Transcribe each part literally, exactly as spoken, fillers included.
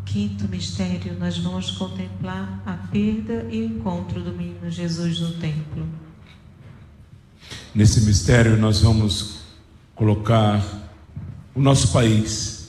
Quinto mistério, nós vamos contemplar a perda e o encontro do menino Jesus no templo. Nesse mistério nós vamos colocar o nosso país,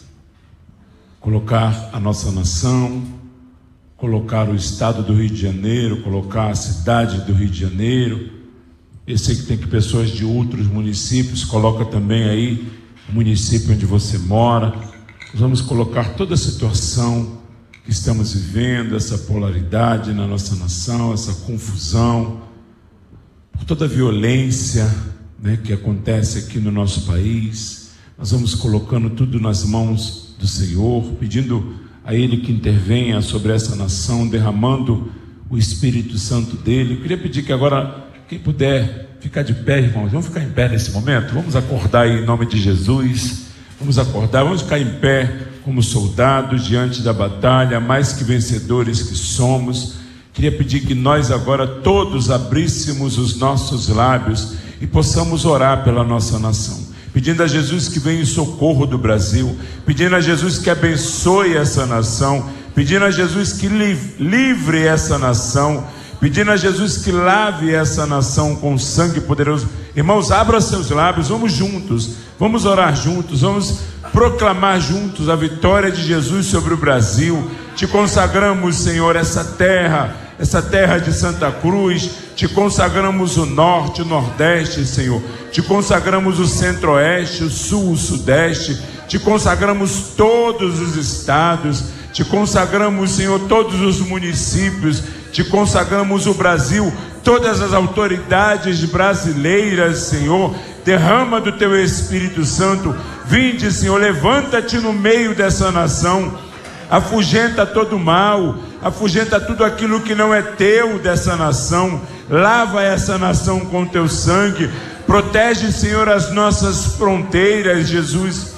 colocar a nossa nação, colocar o estado do Rio de Janeiro, colocar a cidade do Rio de Janeiro. Eu sei que tem que pessoas de outros municípios, coloca também aí o município onde você mora. Nós vamos colocar toda a situação que estamos vivendo, essa polaridade na nossa nação, essa confusão, por toda a violência, né, que acontece aqui no nosso país. Nós vamos colocando tudo nas mãos do Senhor, pedindo a Ele que intervenha sobre essa nação, derramando o Espírito Santo dele. Eu queria pedir que agora, quem puder ficar de pé, irmãos, vamos ficar em pé nesse momento, vamos acordar aí em nome de Jesus, vamos acordar, vamos ficar em pé como soldados diante da batalha, mais que vencedores que somos. Queria pedir que nós agora todos abríssemos os nossos lábios e possamos orar pela nossa nação, pedindo a Jesus que venha em socorro do Brasil, pedindo a Jesus que abençoe essa nação, pedindo a Jesus que livre essa nação, pedindo a Jesus que lave essa nação com sangue poderoso. Irmãos, abra seus lábios, vamos juntos, vamos orar juntos, vamos proclamar juntos a vitória de Jesus sobre o Brasil. Te consagramos, Senhor, essa terra, essa terra de Santa Cruz, te consagramos o norte, o nordeste, Senhor, te consagramos o centro-oeste, o sul, o sudeste, te consagramos todos os estados, te consagramos, Senhor, todos os municípios, te consagramos o Brasil, todas as autoridades brasileiras, Senhor. Derrama do teu Espírito Santo. Vinde, Senhor, levanta-te no meio dessa nação, afugenta todo mal, afugenta tudo aquilo que não é teu dessa nação, lava essa nação com teu sangue, protege, Senhor, as nossas fronteiras, Jesus,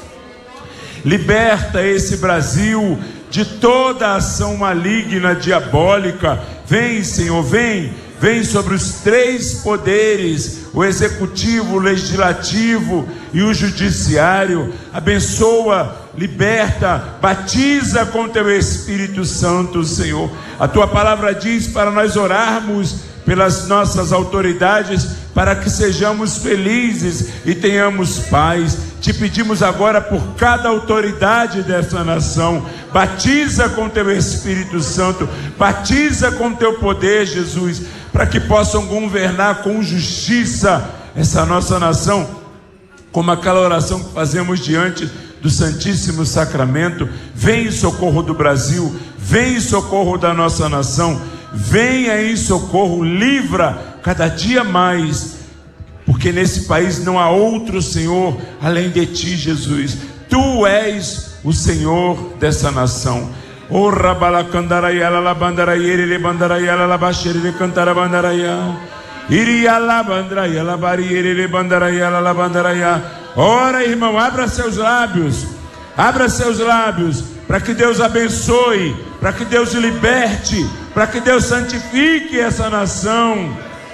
liberta esse Brasil de toda ação maligna, diabólica. Vem, Senhor, vem, vem sobre os três poderes, o executivo, o legislativo e o judiciário. Abençoa, liberta, batiza com teu Espírito Santo, Senhor. A tua palavra diz para nós orarmos pelas nossas autoridades, para que sejamos felizes e tenhamos paz. Te pedimos agora por cada autoridade dessa nação, batiza com teu Espírito Santo, batiza com teu poder, Jesus, para que possam governar com justiça essa nossa nação, como aquela oração que fazemos diante do Santíssimo Sacramento. Vem em socorro do Brasil, vem em socorro da nossa nação, venha em socorro, livra cada dia mais, porque nesse país não há outro Senhor além de ti, Jesus. Tu és o Senhor dessa nação. O rabalacandaraiala labandaraiere lebandaraiala labaxere lecantarabandaraia iriala bandraiala bariere lebandaraiala labandaraia. Ora, irmão, abra seus lábios, abra seus lábios, para que Deus abençoe, para que Deus liberte, para que Deus santifique essa nação.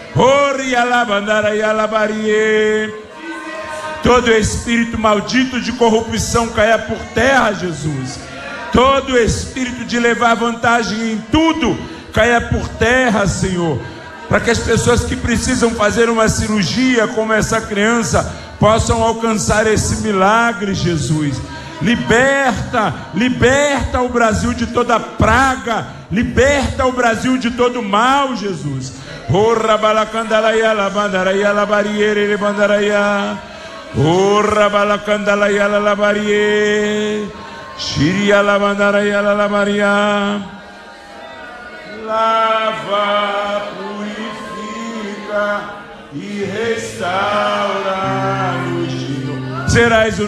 Todo espírito maldito de corrupção caia por terra, Jesus. Todo espírito de levar vantagem em tudo caia por terra, Senhor, para que as pessoas que precisam fazer uma cirurgia, como essa criança, possam alcançar esse milagre, Jesus. Liberta, liberta o Brasil de toda praga, liberta o Brasil de todo mal, Jesus. Ora balacandalaia labandaraia labariere lebandaraia. Ora balacandalaia labarie. Shiria labandaraia labaria. Lava, purifica e restaura-nos. Serás o